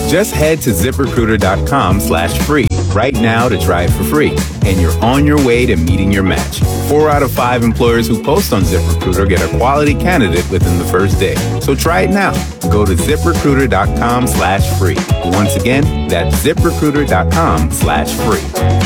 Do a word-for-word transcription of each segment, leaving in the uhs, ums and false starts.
Just head to ZipRecruiter.com slash free right now to try it for free, and you're on your way to meeting your match. Four out of five employers who post on ZipRecruiter get a quality candidate within the first day. So try it now. Go to ZipRecruiter.com slash free. Once again, that's ZipRecruiter.com slash free.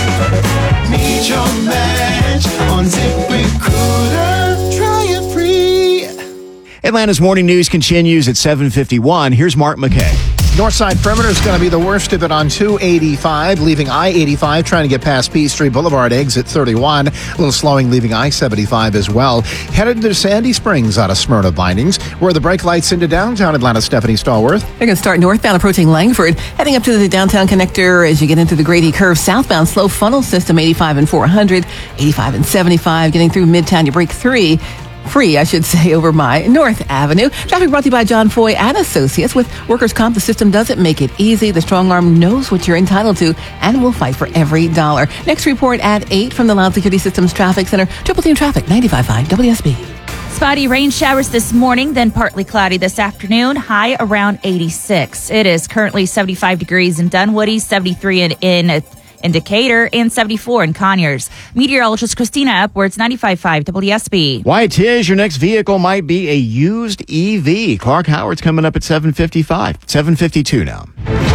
Meet your match on ZipRecruiter. Try it free. Atlanta's morning news continues at seven fifty-one. Here's Mark McKay. Northside perimeter is going to be the worst of it on two eighty-five, leaving I eighty-five trying to get past Peachtree Boulevard, exit thirty-one. A little slowing, leaving I seventy-five as well. Headed to Sandy Springs out of Smyrna Bindings, where the brake lights into downtown Atlanta. Stephanie Stallworth. They're going to start northbound approaching Langford, heading up to the downtown connector as you get into the Grady Curve. Southbound slow funnel system, eighty-five and four hundred, eighty-five and seventy-five. Getting through Midtown, you break three. Free, I should say, over my North Avenue. Traffic brought to you by John Foy and Associates. With workers' comp, the system doesn't make it easy. The strong arm knows what you're entitled to and will fight for every dollar. Next report at eight from the Loud Security Systems Traffic Center. Triple Team Traffic, ninety-five point five W S B. Spotty rain showers this morning, then partly cloudy this afternoon. High around eighty-six. It is currently seventy-five degrees in Dunwoody, seventy-three in... in in Decatur, and seventy-four in Conyers. Meteorologist Christina Upwards, ninety-five point five W S B. Why, Tiz, your next vehicle might be a used E V. Clark Howard's coming up at seven fifty-five. seven fifty-two now.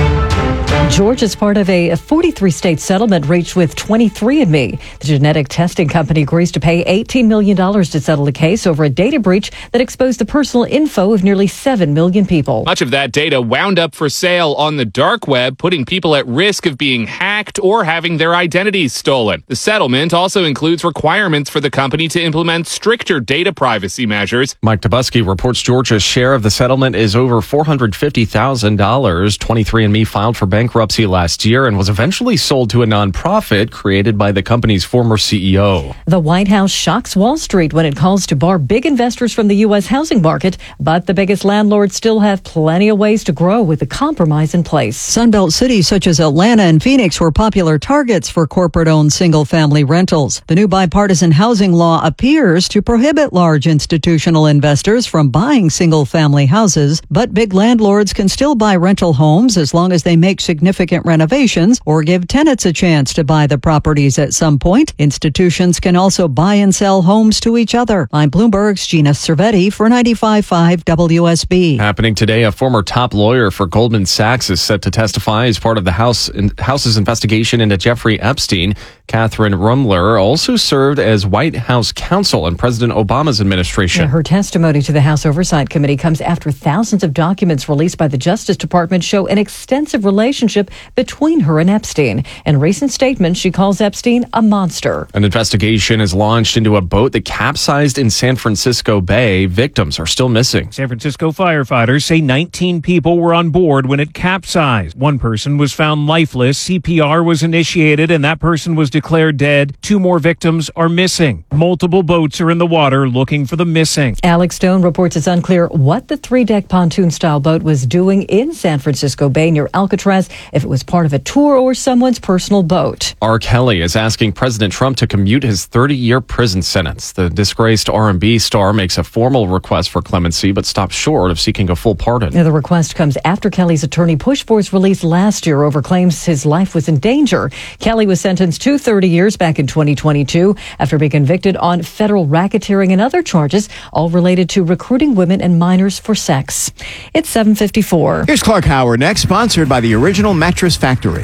Georgia's part of a forty-three state settlement reached with twenty-three and me. The genetic testing company agrees to pay eighteen million dollars to settle a case over a data breach that exposed the personal info of nearly seven million people. Much of that data wound up for sale on the dark web, putting people at risk of being hacked or having their identities stolen. The settlement also includes requirements for the company to implement stricter data privacy measures. Mike Tabusky reports Georgia's share of the settlement is over four hundred fifty thousand dollars. twenty-three and me filed for bankruptcy last year and was eventually sold to a nonprofit created by the company's former C E O. The White House shocks Wall Street when it calls to bar big investors from the U S housing market, but the biggest landlords still have plenty of ways to grow with the compromise in place. Sunbelt cities such as Atlanta and Phoenix were popular targets for corporate-owned single-family rentals. The new bipartisan housing law appears to prohibit large institutional investors from buying single-family houses, but big landlords can still buy rental homes as long as they make significant significant renovations or give tenants a chance to buy the properties at some point. Institutions can also buy and sell homes to each other. I'm Bloomberg's Gina Cervetti for ninety-five point five W S B. Happening today, a former top lawyer for Goldman Sachs is set to testify as part of the House House's investigation into Jeffrey Epstein. Catherine Rumler also served as White House counsel in President Obama's administration. Yeah, her testimony to the House Oversight Committee comes after thousands of documents released by the Justice Department show an extensive relationship between her and Epstein. In recent statements, she calls Epstein a monster. An investigation is launched into a boat that capsized in San Francisco Bay. Victims are still missing. San Francisco firefighters say nineteen people were on board when it capsized. One person was found lifeless. C P R was initiated and that person was declared dead. Two more victims are missing. Multiple boats are in the water looking for the missing. Alex Stone reports it's unclear what the three-deck pontoon-style boat was doing in San Francisco Bay near Alcatraz, if it was part of a tour or someone's personal boat. R. Kelly is asking President Trump to commute his thirty-year prison sentence. The disgraced R and B star makes a formal request for clemency, but stops short of seeking a full pardon. Now, the request comes after Kelly's attorney pushed for his release last year over claims his life was in danger. Kelly was sentenced to thirty years back in twenty twenty-two after being convicted on federal racketeering and other charges, all related to recruiting women and minors for sex. It's seven fifty-four. Here's Clark Howard next, sponsored by the Original Mattress Factory.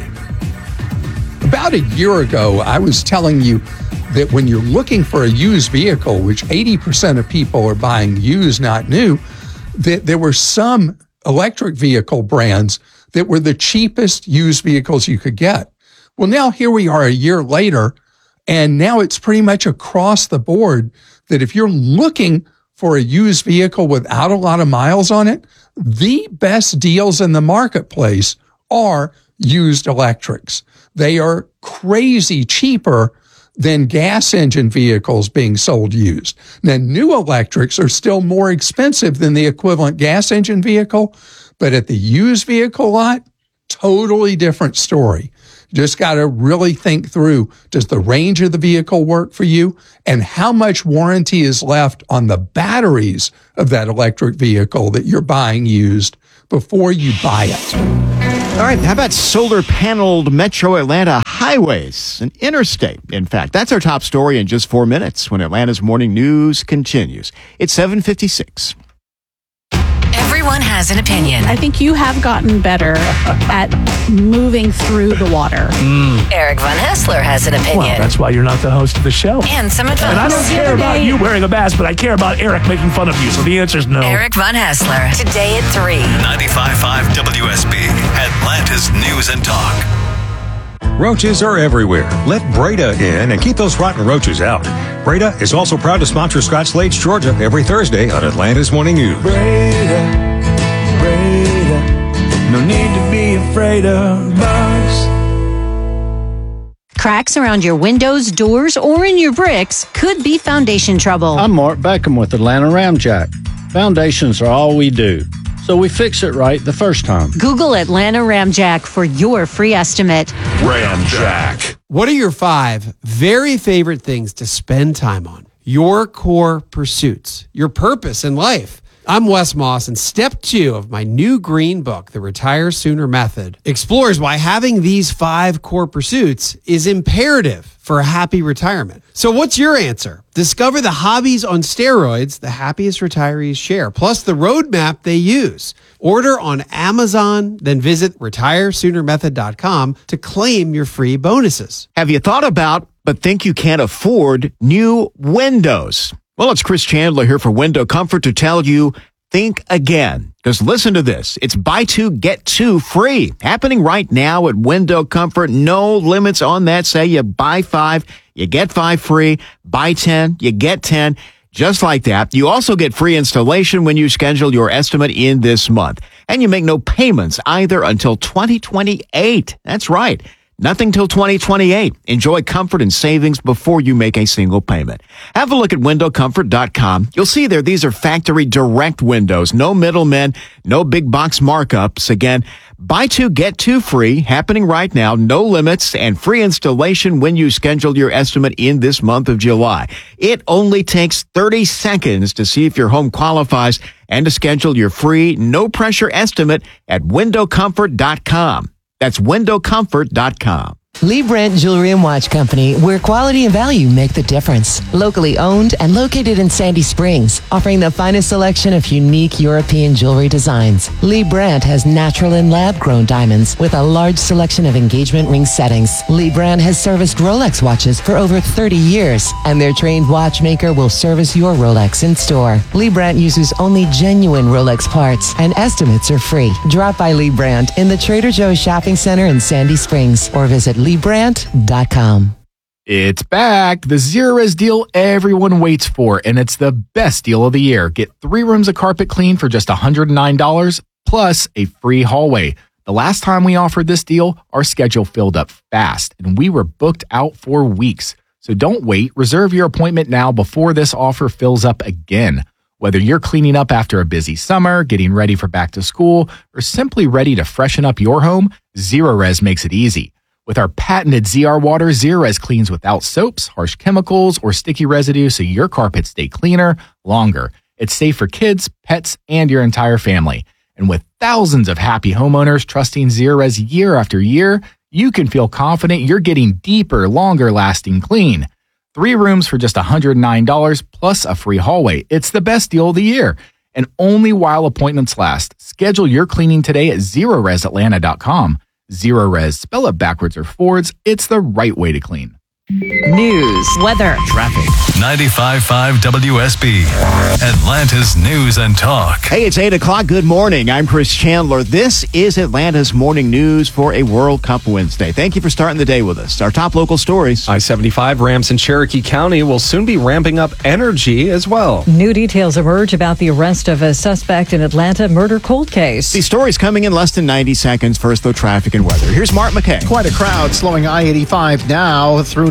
About a year ago, I was telling you that when you're looking for a used vehicle, which eighty percent of people are buying used, not new, that there were some electric vehicle brands that were the cheapest used vehicles you could get. Well, now here we are a year later, and now it's pretty much across the board that if you're looking for a used vehicle without a lot of miles on it, the best deals in the marketplace are used electrics. They are crazy cheaper than gas engine vehicles being sold used. Now, new electrics are still more expensive than the equivalent gas engine vehicle, but at the used vehicle lot, totally different story. Just got to really think through, does the range of the vehicle work for you? And how much warranty is left on the batteries of that electric vehicle that you're buying used before you buy it? All right, how about solar-paneled Metro Atlanta highways, an interstate, in fact. That's our top story in just four minutes when Atlanta's Morning News continues. It's seven fifty-six. Everyone has an opinion. I think you have gotten better at moving through the water. Mm. Eric Von Hessler has an opinion. Well, that's why you're not the host of the show. And some advice. And I don't care about you wearing a mask, but I care about Eric making fun of you. So the answer is no. Eric Von Hessler, today at three. ninety-five point five W S B, Atlanta's News and Talk. Roaches are everywhere. Let Breda in and keep those rotten roaches out. Breda is also proud to sponsor Scotch Lakes, Georgia, every Thursday on Atlanta's Morning News. Breda, Breda, no need to be afraid of us. Cracks around your windows, doors, or in your bricks could be foundation trouble. I'm Mark Beckham with Atlanta Ramjack. Foundations are all we do, so we fix it right the first time. Google Atlanta Ramjack for your free estimate. Ramjack. What are your five very favorite things to spend time on? Your core pursuits, your purpose in life. I'm Wes Moss, and step two of my new green book, The Retire Sooner Method, explores why having these five core pursuits is imperative for a happy retirement. So what's your answer? Discover the hobbies on steroids the happiest retirees share, plus the roadmap they use. Order on Amazon, then visit retire sooner method dot com to claim your free bonuses. Have you thought about, but think you can't afford, new windows? Well, it's Chris Chandler here for Window Comfort to tell you, think again. Because listen to this. It's buy two, get two free. Happening right now at Window Comfort. No limits on that. Say you buy five, you get five free. Buy ten, you get ten. Just like that. You also get free installation when you schedule your estimate in this month. And you make no payments either until twenty twenty-eight. That's right. Nothing till twenty twenty-eight. Enjoy comfort and savings before you make a single payment. Have a look at window comfort dot com. You'll see there these are factory direct windows. No middlemen, no big box markups. Again, buy two, get two free. Happening right now. No limits and free installation when you schedule your estimate in this month of July. It only takes thirty seconds to see if your home qualifies and to schedule your free, no pressure estimate at window comfort dot com. That's window comfort dot com. Lee Brandt Jewelry and Watch Company, where quality and value make the difference. Locally owned and located in Sandy Springs, offering the finest selection of unique European jewelry designs. Lee Brandt has natural and lab-grown diamonds with a large selection of engagement ring settings. Lee Brandt has serviced Rolex watches for over thirty years, and their trained watchmaker will service your Rolex in store. Lee Brandt uses only genuine Rolex parts, and estimates are free. Drop by Lee Brandt in the Trader Joe's Shopping Center in Sandy Springs, or visit lee brandt dot com. It's back. The Zerorez deal everyone waits for, and it's the best deal of the year. Get three rooms of carpet clean for just one hundred nine dollars, plus a free hallway. The last time we offered this deal, our schedule filled up fast, and we were booked out for weeks. So don't wait. Reserve your appointment now before this offer fills up again. Whether you're cleaning up after a busy summer, getting ready for back to school, or simply ready to freshen up your home, Zerorez makes it easy. With our patented Z R water, Zerorez cleans without soaps, harsh chemicals, or sticky residue so your carpets stay cleaner longer. It's safe for kids, pets, and your entire family. And with thousands of happy homeowners trusting Zerorez year after year, you can feel confident you're getting deeper, longer-lasting clean. Three rooms for just one hundred nine dollars plus a free hallway. It's the best deal of the year. And only while appointments last. Schedule your cleaning today at Zerorez Atlanta dot com. Zerorez, spell it backwards or forwards. It's the right way to clean. News, weather, traffic. ninety-five point five W S B, Atlanta's News and Talk. Hey, it's eight o'clock. Good morning. I'm Chris Chandler. This is Atlanta's Morning News for a World Cup Wednesday. Thank you for starting the day with us. Our top local stories. I seventy-five ramps in Cherokee County will soon be ramping up energy as well. New details emerge about the arrest of a suspect in Atlanta murder cold case. These stories coming in less than ninety seconds. First, though, traffic and weather. Here's Mark McKay. Quite a crowd slowing I eighty-five now through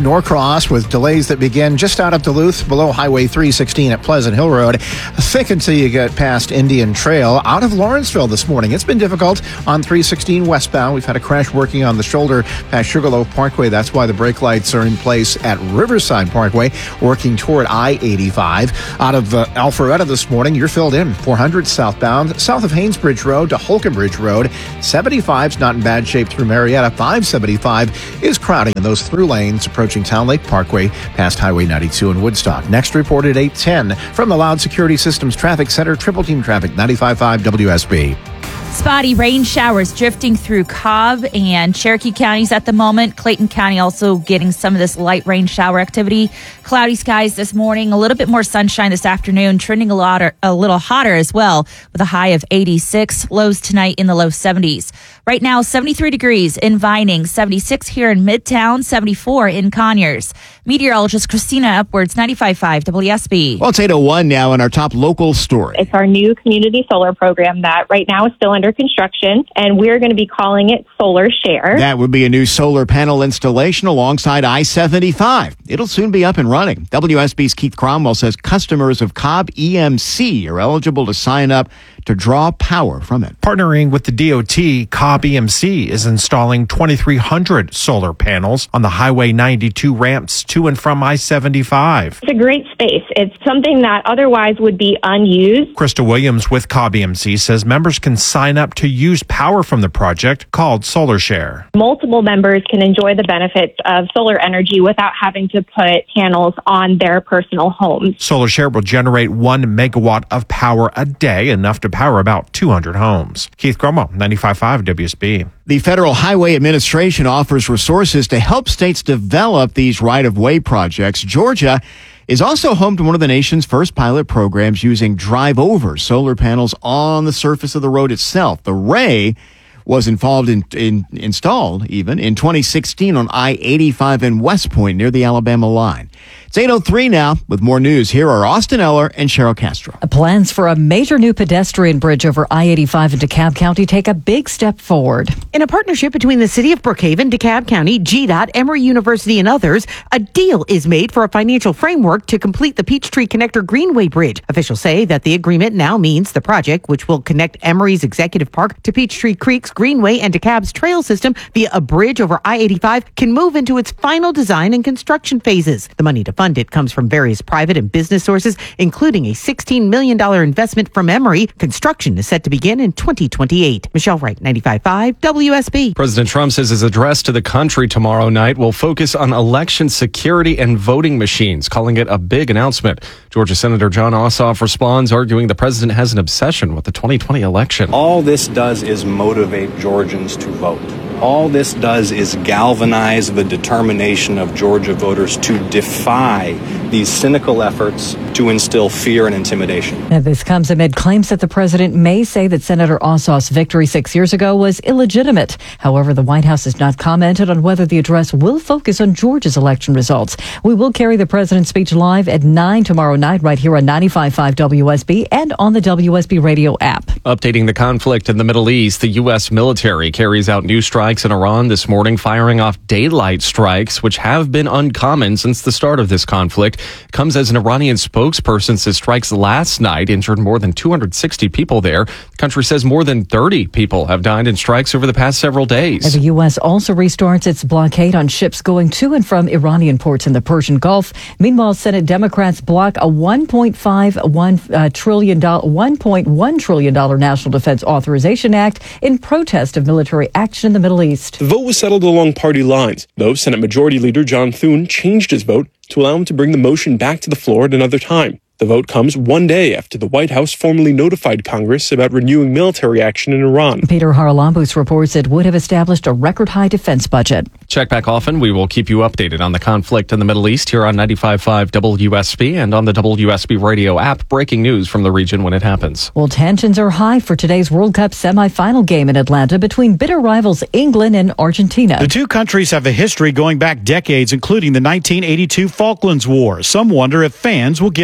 Norcross with delays that begin just out of Duluth below Highway three sixteen at Pleasant Hill Road. Thick until you get past Indian Trail. Out of Lawrenceville this morning. It's been difficult on three sixteen westbound. We've had a crash working on the shoulder past Sugarloaf Parkway. That's why the brake lights are in place at Riverside Parkway, working toward I eighty-five. Out of uh, Alpharetta this morning, you're filled in. four hundred southbound, south of Haynesbridge Road to Holkenbridge Road. seventy-five's not in bad shape through Marietta. five seventy-five is crowding in those through lanes approaching Town Lake Parkway past Highway ninety-two in Woodstock. Next report at eight ten from the Loud Security Systems Traffic Center, Triple Team Traffic, ninety-five point five W S B. Spotty rain showers drifting through Cobb and Cherokee counties at the moment. Clayton County also getting some of this light rain shower activity. Cloudy skies this morning, a little bit more sunshine this afternoon, trending a, lot, a little hotter as well with a high of eighty-six. Lows tonight in the low seventies. Right now, seventy-three degrees in Vining, seventy-six here in Midtown, seventy-four in Conyers. Meteorologist Christina Upwards, ninety-five point five W S B. Well, it's eight oh one now in our top local story. It's our new community solar program that right now is still under construction, and we're going to be calling it Solar Share. That would be a new solar panel installation alongside I seventy-five. It'll soon be up and running. W S B's Keith Cromwell says customers of Cobb E M C are eligible to sign up to draw power from it. Partnering with the D O T, Cobb E M C is installing twenty-three hundred solar panels on the Highway ninety-two ramps to and from I seventy-five. It's a great space. It's something that otherwise would be unused. Krista Williams with Cobb E M C says members can sign up to use power from the project called Solar Share. Multiple members can enjoy the benefits of solar energy without having to put panels on their personal homes. Solar Share will generate one megawatt of power a day, enough to power about two hundred homes. Keith Cromwell, ninety-five point five W S B. The Federal Highway Administration offers resources to help states develop these right-of-way projects. Georgia is also home to one of the nation's first pilot programs using drive-over solar panels on the surface of the road itself. The Ray was involved in, in installed even in twenty sixteen on I eighty-five in West Point near the Alabama line. It's eight oh three now. With more news, here are Austin Eller and Cheryl Castro. Plans for a major new pedestrian bridge over I eighty-five in DeKalb County take a big step forward. In a partnership between the City of Brookhaven, DeKalb County, G DOT, Emory University, and others, a deal is made for a financial framework to complete the Peachtree Connector Greenway Bridge. Officials say that the agreement now means the project, which will connect Emory's Executive Park to Peachtree Creek's Greenway and DeKalb's trail system via a bridge over I eighty-five, can move into its final design and construction phases. The money to fund it comes from various private and business sources, including a sixteen million dollars investment from Emory. Construction is set to begin in twenty twenty-eight. Michelle Wright, ninety-five point five W S B. President Trump says his address to the country tomorrow night will focus on election security and voting machines, calling it a big announcement. Georgia Senator John Ossoff responds, arguing the president has an obsession with the twenty twenty election. All this does is motivate Georgians to vote. All this does is galvanize the determination of Georgia voters to defy these cynical efforts to instill fear and intimidation. Now, this comes amid claims that the president may say that Senator Ossoff's victory six years ago was illegitimate. However, the White House has not commented on whether the address will focus on Georgia's election results. We will carry the president's speech live at nine tomorrow night right here on ninety-five point five W S B and on the W S B radio app. Updating the conflict in the Middle East, the U S military carries out new strikes in Iran this morning, firing off daylight strikes, which have been uncommon since the start of this conflict. It comes as an Iranian spokesperson says strikes last night injured more than two hundred sixty people there. The country says more than thirty people have died in strikes over the past several days. The U S also restarts its blockade on ships going to and from Iranian ports in the Persian Gulf. Meanwhile, Senate Democrats block a one point five one uh, trillion dollars, one point one trillion dollars National Defense Authorization Act in protest of military action in the Middle East. The vote was settled along party lines, though Senate Majority Leader John Thune changed his vote to allow him to bring the motion back to the floor at another time. The vote comes one day after the White House formally notified Congress about renewing military action in Iran. Peter Haralambous reports it would have established a record-high defense budget. Check back often. We will keep you updated on the conflict in the Middle East here on ninety-five point five W S B and on the W S B radio app. Breaking news from the region when it happens. Well, tensions are high for today's World Cup semifinal game in Atlanta between bitter rivals England and Argentina. The two countries have a history going back decades, including the nineteen eighty-two Falklands War. Some wonder if fans will get into it.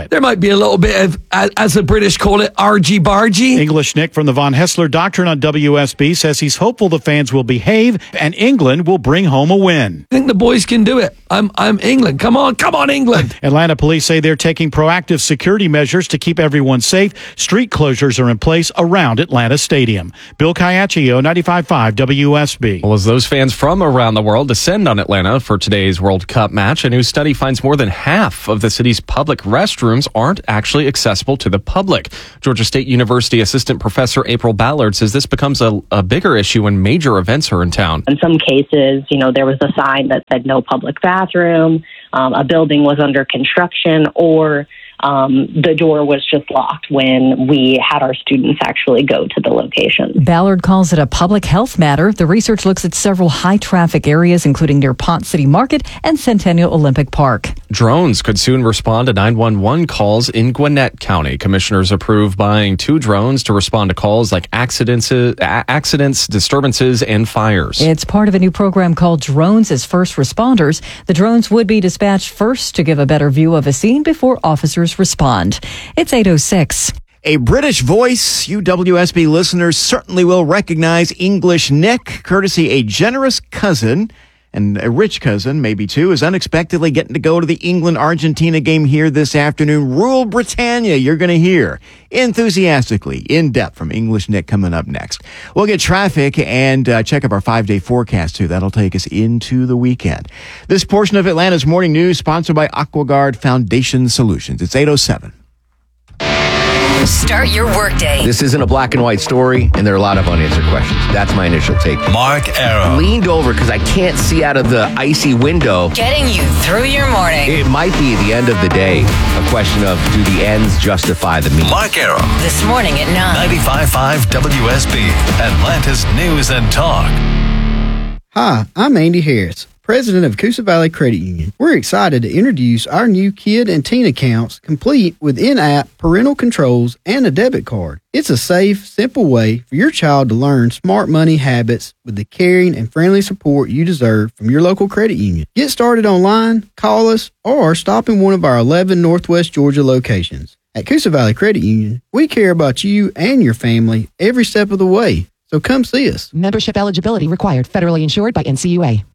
it. There might be a little bit of, as the British call it, argy-bargy. English Nick from the Von Hessler Doctrine on W S B says he's hopeful the fans will behave and England will bring home a win. I think the boys can do it. I'm I'm England. Come on, come on, England. Atlanta police say they're taking proactive security measures to keep everyone safe. Street closures are in place around Atlanta Stadium. Bill Caiaccio, ninety-five point five W S B. Well, as those fans from around the world descend on Atlanta for today's World Cup match, a new study finds more than half of the city's public restrooms aren't actually accessible to the public. Georgia State University assistant professor April Ballard says this becomes a, a bigger issue when major events are in town. In some cases, you know, there was a sign that said no public bathroom, um, a building was under construction, or Um, the door was just locked when we had our students actually go to the location. Ballard calls it a public health matter. The research looks at several high-traffic areas, including near Ponce City Market and Centennial Olympic Park. Drones could soon respond to nine one one calls in Gwinnett County. Commissioners approved buying two drones to respond to calls like accidents, accidents, disturbances, and fires. It's part of a new program called Drones as First Responders. The drones would be dispatched first to give a better view of a scene before officers respond. It's eight oh six. A British voice you W S B listeners certainly will recognize, English Nick, courtesy a generous cousin and a rich cousin, maybe too, is unexpectedly getting to go to the England-Argentina game here this afternoon. Rule Britannia, you're going to hear enthusiastically, in depth from English Nick coming up next. We'll get traffic and uh, check up our five-day forecast, too. That'll take us into the weekend. This portion of Atlanta's Morning News sponsored by AquaGuard Foundation Solutions. It's eight oh seven. Start your workday. This isn't a black and white story, and there are a lot of unanswered questions. That's my initial take. Mark Arrow. Leaned over because I can't see out of the icy window. Getting you through your morning. It might be the end of the day. A question of, do the ends justify the means? Mark Arrow. This morning at nine. ninety-five point five W S B, Atlanta's News and Talk. Hi, I'm Andy Harris, president of Coosa Valley Credit Union. We're excited to introduce our new kid and teen accounts, complete with in-app parental controls and a debit card. It's a safe, simple way for your child to learn smart money habits with the caring and friendly support you deserve from your local credit union. Get started online, call us, or stop in one of our eleven Northwest Georgia locations. At Coosa Valley Credit Union, we care about you and your family every step of the way. So come see us. Membership eligibility required. Federally insured by N C U A.